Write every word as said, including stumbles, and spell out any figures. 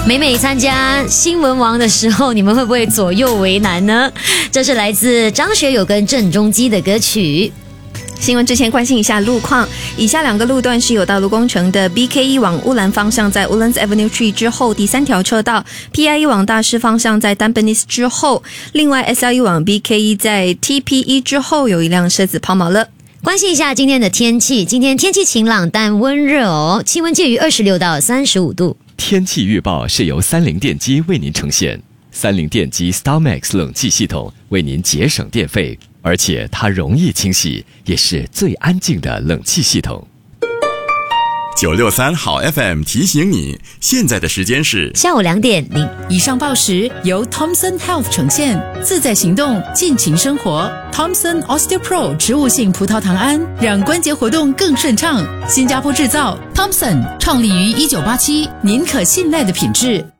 每每参加新闻王的时候，你们会不会左右为难呢？这是来自张学友跟郑中基的歌曲。 新闻之前关心一下路况，以下两个路段是有道路工程的 B K 一 往乌兰方向在 Woodlands Avenue Three 之后第三条车道， P I 一 往大师方向在 Tampines 之后，另外 S L 一 往 B K 一 在 T P 一 之后有一辆车子抛锚了。 关心一下今天的天气，今天天气晴朗但温热哦，气温介于二十六到三十五度。 天气预报是由三菱电机为您呈现，三菱电机 StarMax 冷气系统为您节省电费，而且它容易清洗，也是最安静的冷气系统。 九六三好 F M 提醒你，现在的时间是下午两点零。 以上报时由 Thomson Health 呈现，自在行动，尽情生活。Thomson OsteoPro 植物性葡萄糖胺，让关节活动更顺畅。新加坡制造 ，Thomson 创立于一九八七，您可信赖的品质。